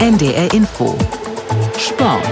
NDR Info Sport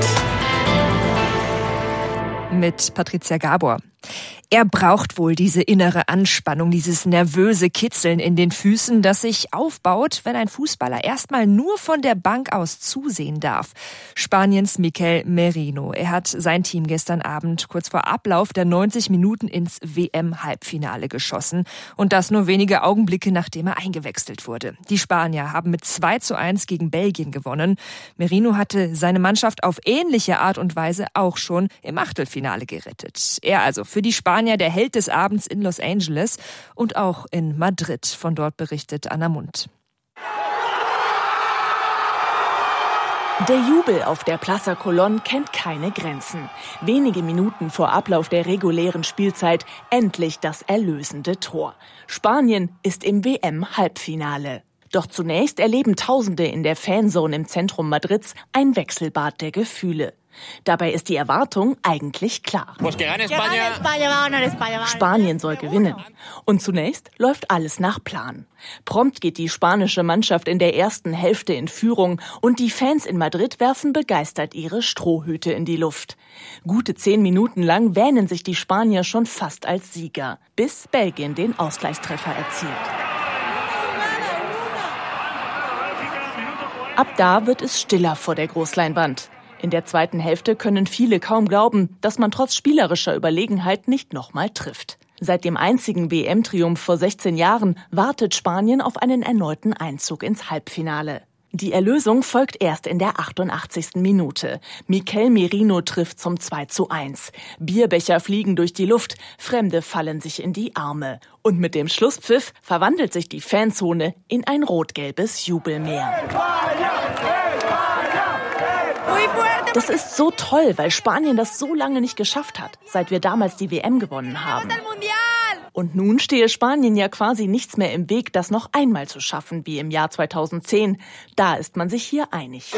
mit Patricia Gabor. Er braucht wohl diese innere Anspannung, dieses nervöse Kitzeln in den Füßen, das sich aufbaut, wenn ein Fußballer erstmal nur von der Bank aus zusehen darf. Spaniens Mikel Merino. Er hat sein Team gestern Abend kurz vor Ablauf der 90 Minuten ins WM-Halbfinale geschossen. Und das nur wenige Augenblicke, nachdem er eingewechselt wurde. Die Spanier haben mit 2:1 gegen Belgien gewonnen. Merino hatte seine Mannschaft auf ähnliche Art und Weise auch schon im Achtelfinale gerettet. Er also für die Spanier der Held des Abends in Los Angeles und auch in Madrid. Von dort berichtet Anna Mundt. Der Jubel auf der Plaza Colón kennt keine Grenzen. Wenige Minuten vor Ablauf der regulären Spielzeit endlich das erlösende Tor. Spanien ist im WM-Halbfinale. Doch zunächst erleben Tausende in der Fanzone im Zentrum Madrids ein Wechselbad der Gefühle. Dabei ist die Erwartung eigentlich klar. Spanien soll gewinnen. Und zunächst läuft alles nach Plan. Prompt geht die spanische Mannschaft in der ersten Hälfte in Führung und die Fans in Madrid werfen begeistert ihre Strohhüte in die Luft. Gute 10 Minuten lang wähnen sich die Spanier schon fast als Sieger, bis Belgien den Ausgleichstreffer erzielt. Ab da wird es stiller vor der Großleinwand. In der zweiten Hälfte können viele kaum glauben, dass man trotz spielerischer Überlegenheit nicht nochmal trifft. Seit dem einzigen WM-Triumph vor 16 Jahren wartet Spanien auf einen erneuten Einzug ins Halbfinale. Die Erlösung folgt erst in der 88. Minute. Mikel Merino trifft zum 2:1. Bierbecher fliegen durch die Luft, Fremde fallen sich in die Arme. Und mit dem Schlusspfiff verwandelt sich die Fanzone in ein rot-gelbes Jubelmeer. Das ist so toll, weil Spanien das so lange nicht geschafft hat, seit wir damals die WM gewonnen haben. Und nun stehe Spanien ja quasi nichts mehr im Weg, das noch einmal zu schaffen, wie im Jahr 2010. Da ist man sich hier einig.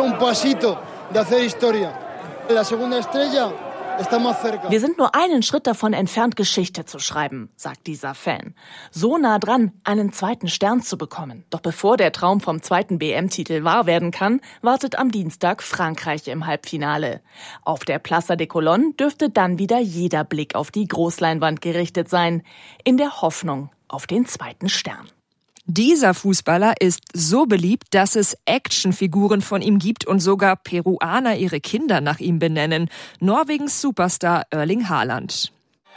Wir sind nur einen Schritt davon entfernt, Geschichte zu schreiben, sagt dieser Fan. So nah dran, einen zweiten Stern zu bekommen. Doch bevor der Traum vom zweiten WM-Titel wahr werden kann, wartet am Dienstag Frankreich im Halbfinale. Auf der Plaza de Colón dürfte dann wieder jeder Blick auf die Großleinwand gerichtet sein, in der Hoffnung auf den zweiten Stern. Dieser Fußballer ist so beliebt, dass es Actionfiguren von ihm gibt und sogar Peruaner ihre Kinder nach ihm benennen. Norwegens Superstar Erling Haaland.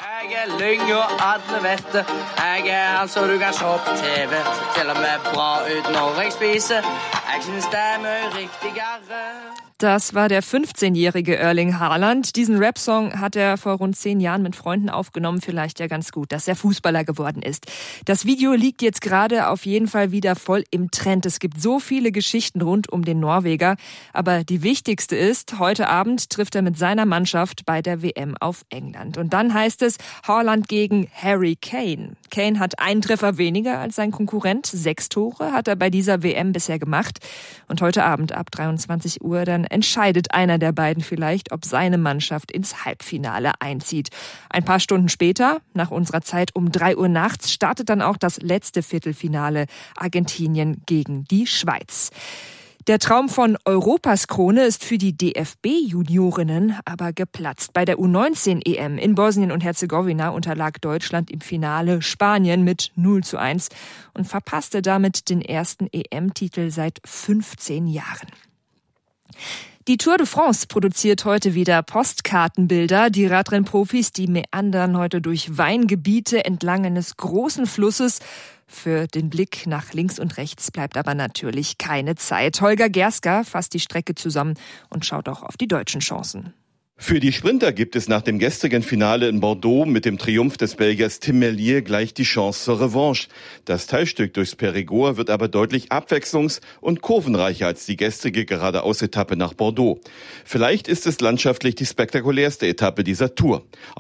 Das war der 15-jährige Erling Haaland. Diesen Rap-Song hat er vor rund 10 Jahren mit Freunden aufgenommen. Vielleicht ja ganz gut, dass er Fußballer geworden ist. Das Video liegt jetzt gerade auf jeden Fall wieder voll im Trend. Es gibt so viele Geschichten rund um den Norweger. Aber die wichtigste ist, heute Abend trifft er mit seiner Mannschaft bei der WM auf England. Und dann heißt es Haaland gegen Harry Kane. Kane hat einen Treffer weniger als sein Konkurrent. 6 Tore hat er bei dieser WM bisher gemacht. Und heute Abend ab 23 Uhr dann entscheidet einer der beiden vielleicht, ob seine Mannschaft ins Halbfinale einzieht. Ein paar Stunden später, nach unserer Zeit um 3 Uhr nachts, startet dann auch das letzte Viertelfinale Argentinien gegen die Schweiz. Der Traum von Europas Krone ist für die DFB-Juniorinnen aber geplatzt. Bei der U19-EM in Bosnien und Herzegowina unterlag Deutschland im Finale Spanien mit 0:1 und verpasste damit den ersten EM-Titel seit 15 Jahren. Die Tour de France produziert heute wieder Postkartenbilder. Die Radrennprofis, die meandern heute durch Weingebiete entlang eines großen Flusses. Für den Blick nach links und rechts bleibt aber natürlich keine Zeit. Holger Gerska fasst die Strecke zusammen und schaut auch auf die deutschen Chancen. Für die Sprinter gibt es nach dem gestrigen Finale in Bordeaux mit dem Triumph des Belgiers Tim Merlier gleich die Chance zur Revanche. Das Teilstück durchs Périgord wird aber deutlich abwechslungs- und kurvenreicher als die gestrige Geradeaus-Etappe nach Bordeaux. Vielleicht ist es landschaftlich die spektakulärste Etappe dieser Tour.